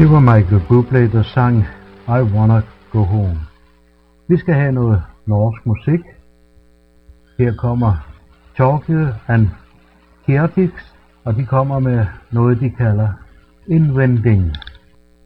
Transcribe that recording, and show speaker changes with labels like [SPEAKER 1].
[SPEAKER 1] Det var Michael Bublé, der sang I Wanna Go Home. Vi skal have noget norsk musik. Her kommer Torkel and Kjertix, og de kommer med noget, de kalder Inventing.